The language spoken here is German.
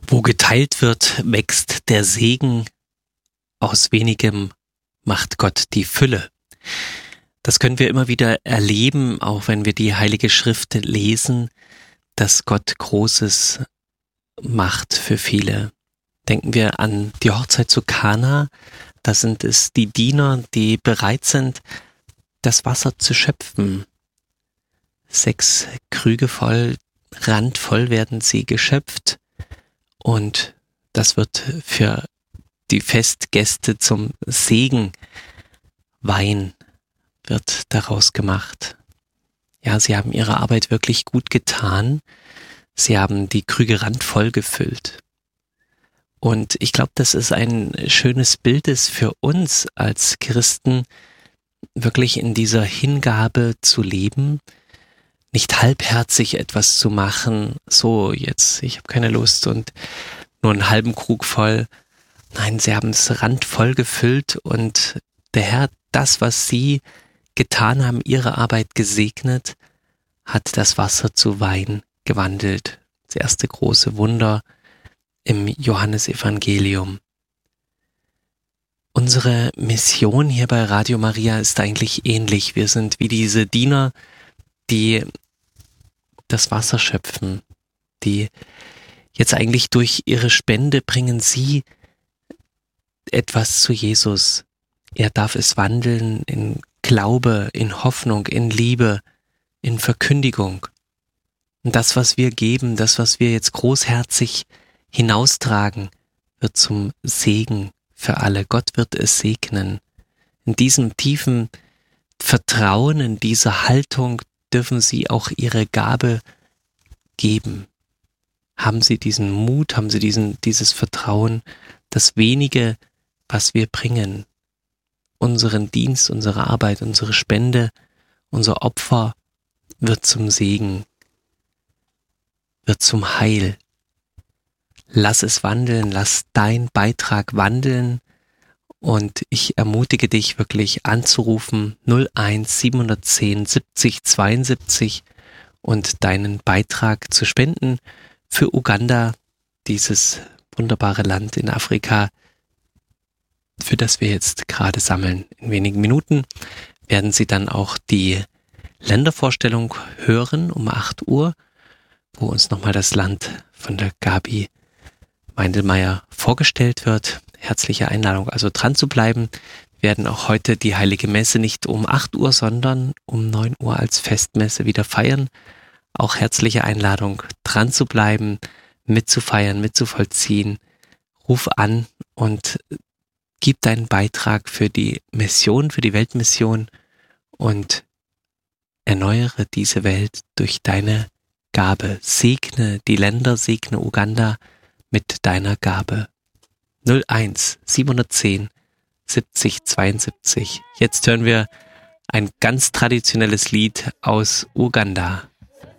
Wo geteilt wird, wächst der Segen, aus wenigem macht Gott die Fülle. Das können wir immer wieder erleben, auch wenn wir die Heilige Schrift lesen, dass Gott Großes macht für viele. Denken wir an die Hochzeit zu Kana, da sind es die Diener, die bereit sind, das Wasser zu schöpfen. 6 Krüge voll, randvoll werden sie geschöpft und das wird für die Festgäste zum Segen. Wein wird daraus gemacht. Ja, sie haben ihre Arbeit wirklich gut getan. Sie haben die Krüge randvoll gefüllt. Und ich glaube, das ist ein schönes Bild ist für uns als Christen, wirklich in dieser Hingabe zu leben, nicht halbherzig etwas zu machen, so jetzt, ich habe keine Lust und nur einen halben Krug voll. Nein, sie haben es randvoll gefüllt und der Herr, das, was sie getan haben, ihre Arbeit gesegnet, hat das Wasser zu Wein gewandelt. Das erste große Wunder im Johannesevangelium. Unsere Mission hier bei Radio Maria ist eigentlich ähnlich. Wir sind wie diese Diener, die das Wasser schöpfen, die jetzt eigentlich durch ihre Spende bringen sie etwas zu Jesus. Er darf es wandeln in Glaube, in Hoffnung, in Liebe, in Verkündigung. Und das, was wir geben, das, was wir jetzt großherzig hinaustragen, wird zum Segen für alle. Gott wird es segnen. In diesem tiefen Vertrauen, in dieser Haltung dürfen Sie auch Ihre Gabe geben. Haben Sie diesen Mut, haben Sie dieses Vertrauen, das wenige, was wir bringen, unseren Dienst, unsere Arbeit, unsere Spende, unser Opfer wird zum Segen, wird zum Heil. Lass es wandeln, lass dein Beitrag wandeln und ich ermutige dich wirklich anzurufen 01 710 70 72 und deinen Beitrag zu spenden für Uganda, dieses wunderbare Land in Afrika, für das wir jetzt gerade sammeln. In wenigen Minuten werden Sie dann auch die Ländervorstellung hören um 8 Uhr, wo uns nochmal das Land von der Gabi Meindelmeier vorgestellt wird. Herzliche Einladung, also dran zu bleiben. Wir werden auch heute die Heilige Messe nicht um 8 Uhr, sondern um 9 Uhr als Festmesse wieder feiern. Auch herzliche Einladung, dran zu bleiben, mitzufeiern, mitzuvollziehen. Ruf an und gib deinen Beitrag für die Mission, für die Weltmission und erneuere diese Welt durch deine Gabe. Segne die Länder, segne Uganda mit deiner Gabe. 01 710 70 72. Jetzt hören wir ein ganz traditionelles Lied aus Uganda.